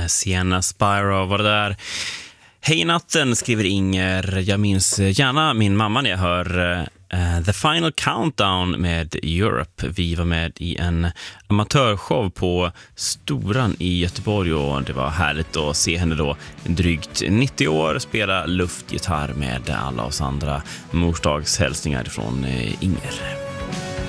Sienna Spyro var det där. Hej natten, skriver Inger. Jag minns gärna min mamma när jag hör The Final Countdown med Europe. Vi var med i en amatörshow på Storan i Göteborg och det var härligt att se henne då drygt 90 år spela luftgitarr med alla oss andra. Morsdagshälsningar från Inger.